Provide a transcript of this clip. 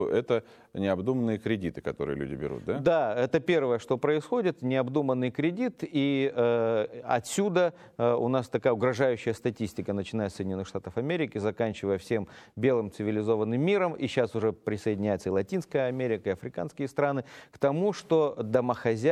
Это необдуманные кредиты, которые люди берут, да? Да, это первое, что происходит, необдуманный кредит, и отсюда у нас такая угрожающая статистика, начиная с Соединенных Штатов Америки, заканчивая всем белым цивилизованным миром, и сейчас уже присоединяется и Латинская Америка, и африканские страны, к тому, что домохозяйство